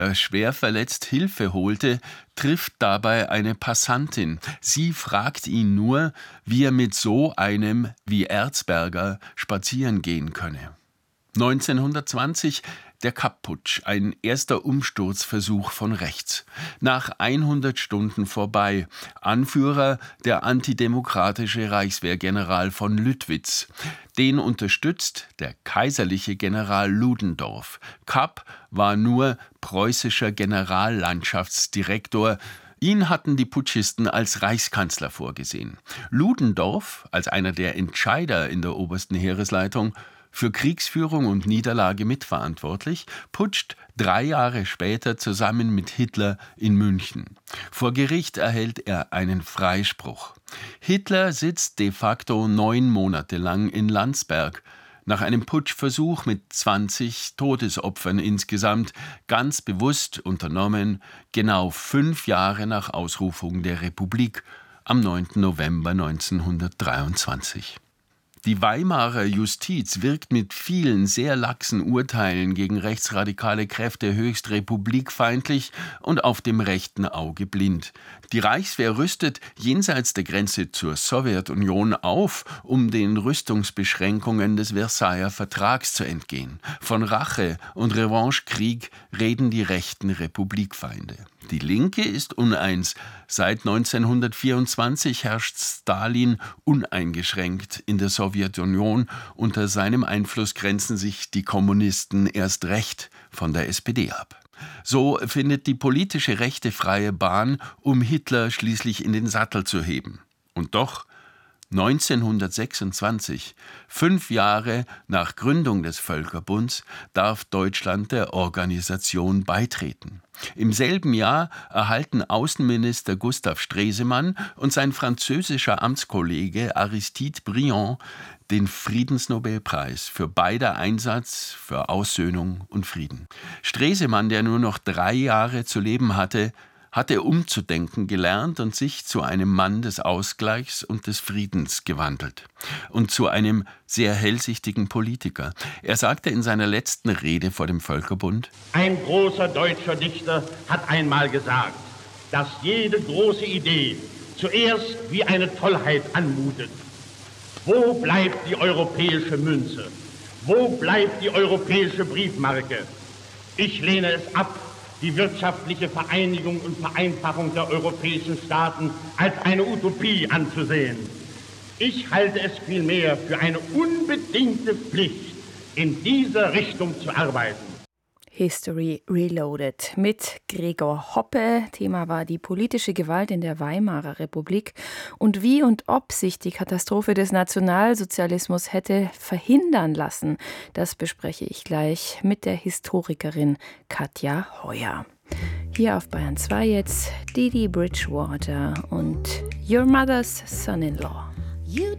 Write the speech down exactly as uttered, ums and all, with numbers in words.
er schwer verletzt Hilfe holte, trifft dabei eine Passantin. Sie fragt ihn nur, wie er mit so einem wie Erzberger spazieren gehen könne. neunzehnhundertzwanzig der Kapp-Putsch, ein erster Umsturzversuch von rechts. Nach hundert Stunden vorbei. Anführer der antidemokratische Reichswehrgeneral von Lüttwitz. Den unterstützt der kaiserliche General Ludendorff. Kapp war nur preußischer Generallandschaftsdirektor. Ihn hatten die Putschisten als Reichskanzler vorgesehen. Ludendorff, als einer der Entscheider in der obersten Heeresleitung, für Kriegsführung und Niederlage mitverantwortlich, putscht drei Jahre später zusammen mit Hitler in München. Vor Gericht erhält er einen Freispruch. Hitler sitzt de facto neun Monate lang in Landsberg. Nach einem Putschversuch mit zwanzig Todesopfern insgesamt, ganz bewusst unternommen, genau fünf Jahre nach Ausrufung der Republik am neunten November neunzehnhundertdreiundzwanzig. Die Weimarer Justiz wirkt mit vielen sehr laxen Urteilen gegen rechtsradikale Kräfte höchst republikfeindlich und auf dem rechten Auge blind. Die Reichswehr rüstet jenseits der Grenze zur Sowjetunion auf, um den Rüstungsbeschränkungen des Versailler Vertrags zu entgehen. Von Rache und Revanchekrieg reden die rechten Republikfeinde. Die Linke ist uneins. Seit neunzehnhundertvierundzwanzig herrscht Stalin uneingeschränkt in der Sowjetunion. Unter seinem Einfluss grenzen sich die Kommunisten erst recht von der S P D ab. So findet die politische Rechte freie Bahn, um Hitler schließlich in den Sattel zu heben. Und doch neunzehnhundertsechsundzwanzig, fünf Jahre nach Gründung des Völkerbunds, darf Deutschland der Organisation beitreten. Im selben Jahr erhalten Außenminister Gustav Stresemann und sein französischer Amtskollege Aristide Briand den Friedensnobelpreis für beider Einsatz für Aussöhnung und Frieden. Stresemann, der nur noch drei Jahre zu leben hatte, hatte umzudenken gelernt und sich zu einem Mann des Ausgleichs und des Friedens gewandelt. Und zu einem sehr hellsichtigen Politiker. Er sagte in seiner letzten Rede vor dem Völkerbund: Ein großer deutscher Dichter hat einmal gesagt, dass jede große Idee zuerst wie eine Tollheit anmutet. Wo bleibt die europäische Münze? Wo bleibt die europäische Briefmarke? Ich lehne es ab, die wirtschaftliche Vereinigung und Vereinfachung der europäischen Staaten als eine Utopie anzusehen. Ich halte es vielmehr für eine unbedingte Pflicht, in dieser Richtung zu arbeiten. History Reloaded mit Gregor Hoppe. Thema war die politische Gewalt in der Weimarer Republik und wie und ob sich die Katastrophe des Nationalsozialismus hätte verhindern lassen. Das bespreche ich gleich mit der Historikerin Katja Heuer. Hier auf Bayern zwei jetzt Didi Bridgewater und Your Mother's Son-in-Law. You